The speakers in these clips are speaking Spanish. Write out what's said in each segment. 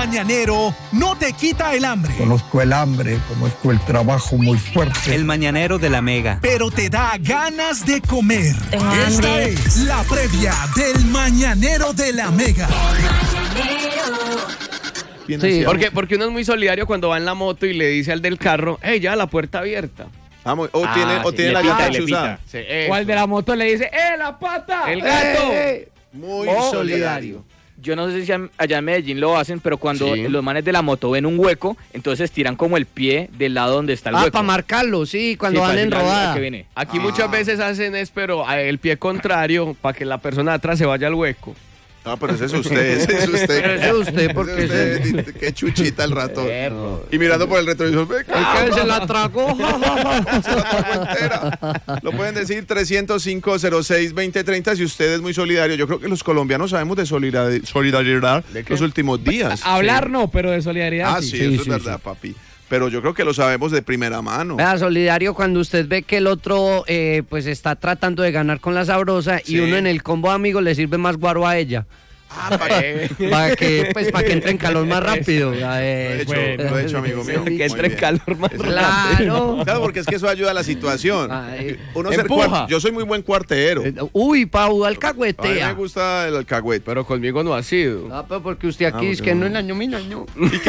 Mañanero no te quita el hambre. Conozco el hambre, conozco el trabajo muy fuerte. El Mañanero de la Mega. Pero te da ganas de comer. Esta es la previa del Mañanero de la Mega. Sí, porque uno es muy solidario cuando va en la moto y le dice al del carro, hey, ya la puerta abierta. Tiene la llanta chuzada. Sí, o al de la moto le dice, la pata! ¡El gato! Muy solidario. Yo no sé si allá en Medellín lo hacen, pero cuando los manes de la moto ven un hueco, entonces tiran como el pie del lado donde está el hueco. Para marcarlo, cuando van en rodada. Aquí muchas veces hacen pero el pie contrario, para que la persona de atrás se vaya al hueco. No, pero ese es usted. Pero ese es usted, porque qué chuchita el ratón. Y mirando por el retrovisor, el que se la tragó. Se la tragó entera. Lo pueden decir 305-06-2030 si usted es muy solidario. Yo creo que los colombianos sabemos de solidaridad los últimos días. Hablar no, pero de solidaridad sí. Eso es verdad, papi. Pero yo creo que lo sabemos de primera mano. Vea, solidario cuando usted ve que el otro pues está tratando de ganar con la sabrosa y uno en el combo amigo le sirve más guaro a ella. Para que entre en calor más rápido. Lo he hecho, amigo mío. Que entre en calor más rápido. Claro, porque es que eso ayuda a la situación. Uno yo soy muy buen cuartero. Uy, Pau, alcahuete. A mí me gusta el alcahuete. Pero conmigo no ha sido. Pero porque usted aquí es que no es ñaño mi ñaño.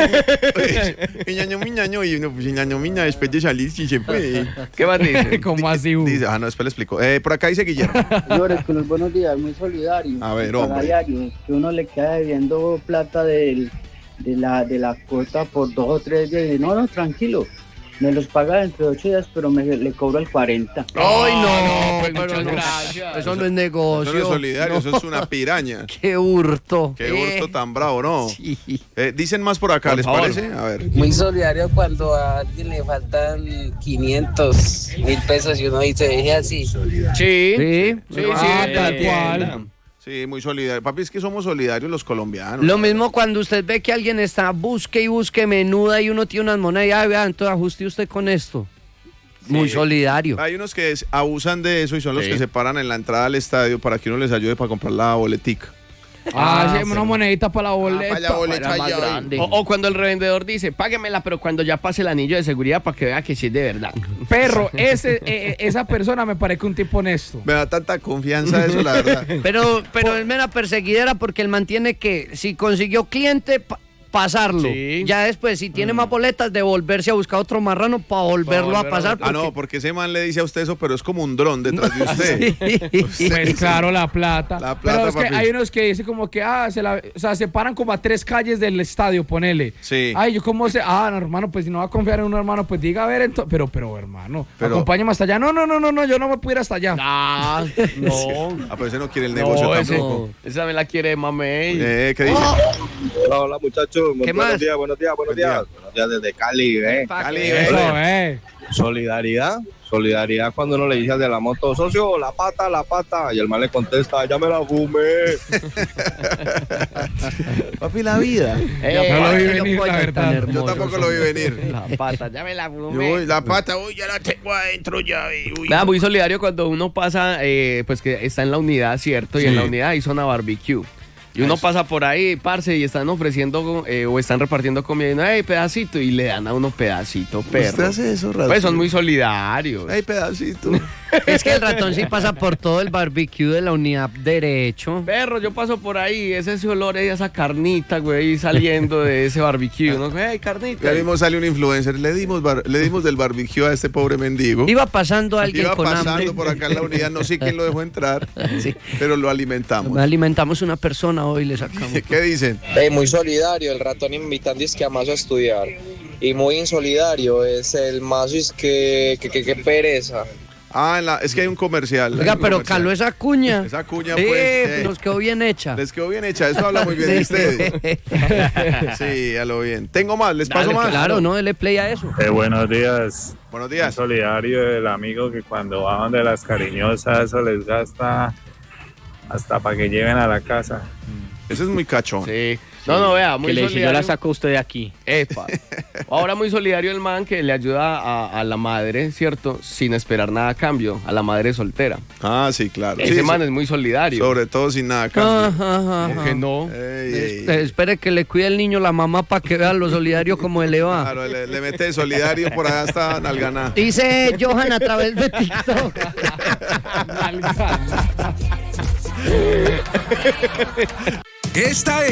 Y ñaño mi ñaño, y uno, pues ñaño mi ñaño, después de salir, sí se puede. ¿Qué más dice? ¿Cómo así? Dice, no, después le explico. Por acá dice Guillermo. Señores, con los buenos días, muy solidario. A ver, hombre. Que uno le queda debiendo plata de la cuota por 2 o 3 días. No, tranquilo. Me los paga dentro de 8 días, pero le cobro el 40. ¡Ay, no! Pues muchas gracias. Eso no es negocio. Eso no es solidario, eso es una piraña. ¡Qué hurto! ¡Qué hurto tan bravo, ¿no? Sí. Dicen más por acá, ¿les parece? A ver. Muy solidario cuando a alguien le faltan 500, 1000 pesos y uno dice, deje así. Sí, tal cual. Sí, muy solidario. Papi, es que somos solidarios los colombianos. Lo mismo cuando usted ve que alguien está busque menuda y uno tiene unas monedas y entonces ajuste usted con esto. Muy solidario. Hay unos que abusan de eso y son los que se paran en la entrada al estadio para que uno les ayude para comprar la boletica. Una monedita para la boleta. Para la boleta más grande. O cuando el revendedor dice, páguemela, pero cuando ya pase el anillo de seguridad para que vea que sí es de verdad. Perro, esa persona me parece un tipo honesto. Me da tanta confianza eso, la verdad. Pero es mera perseguidera porque él mantiene que si consiguió cliente, pasarlo. Sí. Ya después, si tiene más boletas, devolverse a buscar otro marrano para volverlo a pasar. Porque ese man le dice a usted eso, pero es como un dron detrás de usted. Pues claro, la plata. Pero es papi. que hay unos que dicen como que, se paran como a 3 calles del estadio, ponele. Sí. Ay, yo como sé, no, hermano, pues si no va a confiar en un hermano, pues diga, a ver, pero hermano, acompáñame hasta allá. No, yo no me puedo ir hasta allá. No. Pero ese no quiere el negocio tampoco. Esa me la quiere mamey. ¿Qué dice? Hola, muchachos. ¿Qué más? Buenos días. Buenos días desde Cali, Solidaridad cuando uno le dice al de la moto, socio, la pata, y el man le contesta, ya me la fumé. Papi, la vida. No lo vi venir, la verdad. Yo tampoco lo vi venir. La pata, ya me la fumé. La pata, ya la tengo adentro ya. Muy solidario cuando uno pasa, pues que está en la unidad, ¿cierto? Y en la unidad hay zona barbecue. Y uno pasa por ahí, parce, y están ofreciendo o están repartiendo comida y uno, pedacito, y le dan a uno pedacito, perro. ¿Usted hace eso, ratón? Pues son muy solidarios. Pedacito. Es que el ratón sí pasa por todo el barbecue de la unidad derecho. Perro, yo paso por ahí, ese olor y esa carnita, güey, saliendo de ese barbecue. Uno, carnita. Ya mismo sale un influencer, le dimos del barbecue a este pobre mendigo. Iba pasando alguien con hambre. Iba pasando por acá en la unidad, no sé quién lo dejó entrar, pero lo alimentamos. Alimentamos una persona hoy, le sacamos. ¿Qué dicen? Muy solidario, el ratón invitando es que a Mazo a estudiar. Y muy insolidario es el Mazo es que pereza. Es que hay un comercial. Oiga, pero caló esa cuña. Esa cuña, pues. Nos quedó bien hecha. Les quedó bien hecha, eso habla muy bien de ustedes. Sí, a lo bien. Tengo más, ¿les paso más? Claro, no, dele play a eso. Buenos días. Buenos días. Solidario el amigo que cuando bajan de las cariñosas, eso les gasta hasta para que lleguen a la casa. Ese es muy cachón. Sí. No, vea, muy que le dice, solidario. yo la saco a usted de aquí. Epa. Ahora muy solidario el man que le ayuda a la madre, ¿cierto? Sin esperar nada a cambio, a la madre soltera. Ah, sí, claro. Ese Sí, man sí. es muy solidario. Sobre todo sin nada a cambio. ¿Cómo que no? Espere que le cuide el niño la mamá para que vea lo solidario como él le va. Claro, le mete solidario por allá hasta Nalganá. Dice Johan a través de TikTok. Esta es